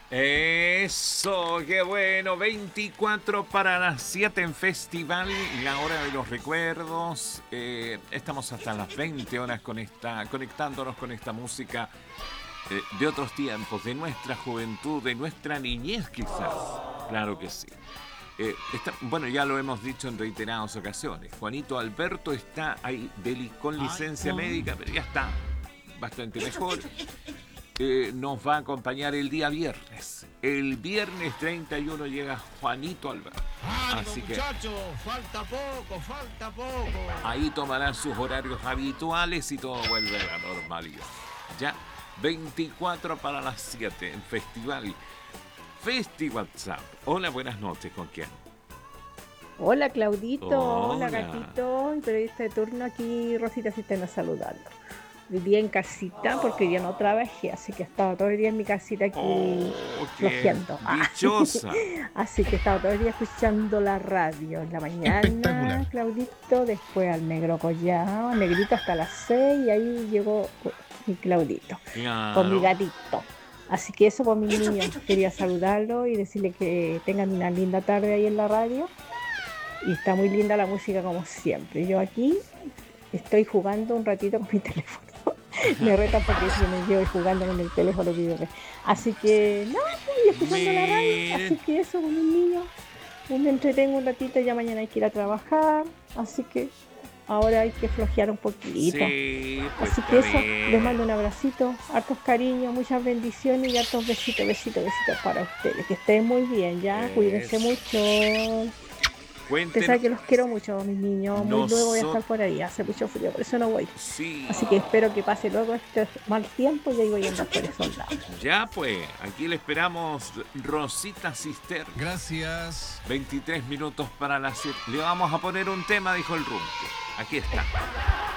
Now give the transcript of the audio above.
Eso, qué bueno. 24 para las 7 en Festival, la hora de los recuerdos. Estamos hasta las 20 horas conectándonos con esta música de otros tiempos, de nuestra juventud, de nuestra niñez quizás. Claro que sí. Bueno, ya lo hemos dicho en reiteradas ocasiones. Juanito Alberto está ahí con licencia médica, pero ya está bastante mejor. Nos va a acompañar el día viernes. El viernes 31 llega Juanito Alberto. Así que muchachos, falta poco. ahí tomarán sus horarios habituales y todo vuelve a la normalidad. Ya, 24 para las 7 en Festival. WhatsApp. Hola, buenas noches. ¿Con quién? Hola Claudito, hola Hola. gatito, el periodista de turno aquí, Rosita Cisterna saludando. Hoy día en casita porque hoy día no trabajé, así que estaba todo el día en mi casita aquí Oh, qué flojeando. dichosa. Así que estaba todo el día escuchando la radio en la mañana, Espectacular. Claudito, después al negro collado, al negrito hasta las 6 y ahí llegó mi Claudito con mi Claro. gatito. Así que eso por mis niños, quería saludarlo y decirle que tengan una linda tarde ahí en la radio. Y está muy linda la música como siempre. Yo aquí estoy jugando un ratito con mi teléfono. Me retan porque yo me llevo jugando con el teléfono video. Así que no, estoy escuchando la radio. Así Mire. que eso con mis niños. Me entretengo un ratito, ya mañana hay que ir a trabajar. Así que ahora hay que flojear un poquito. Sí, pues Así que está eso, les mando un bien. abracito, hartos cariños, muchas bendiciones y hartos besitos para ustedes. Que estén muy bien, ya, cuídense Eso. mucho. Ustedes Cuéntenos. saben que los quiero mucho, mis niños. Muy luego voy a estar Nosotros. por ahí. Hace mucho frío, por eso no voy. Sí. Así que espero que pase luego este mal tiempo y ahí voy a andar por esos lados. Ya pues, aquí le esperamos Rosita Cister. Gracias. 23 minutos para las 7. Le vamos a poner un tema, dijo el Rumpi. Aquí está.